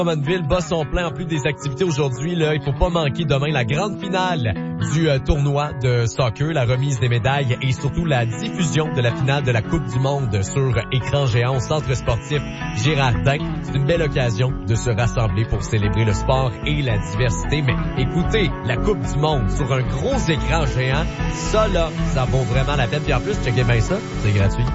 Drummondville bat son plein en plus des activités aujourd'hui. Là, il faut pas manquer demain la grande finale du tournoi de soccer, la remise des médailles et surtout la diffusion de la finale de la Coupe du Monde sur écran géant au centre sportif Girardin. C'est une belle occasion de se rassembler pour célébrer le sport et la diversité. Mais écoutez, la Coupe du Monde sur un gros écran géant, ça là, ça vaut vraiment la peine. Puis en plus, checkez bien ça, c'est gratuit.